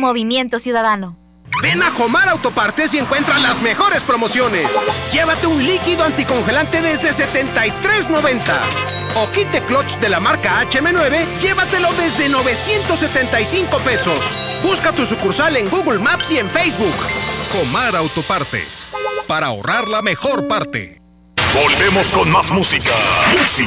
Movimiento Ciudadano. Ven a Jomar Autopartes y encuentra las mejores promociones. Llévate un líquido anticongelante desde $73.90. O kit de clutch de la marca HM9, llévatelo desde $975. Busca tu sucursal en Google Maps y en Facebook. Jomar Autopartes, para ahorrar la mejor parte. Volvemos con más música.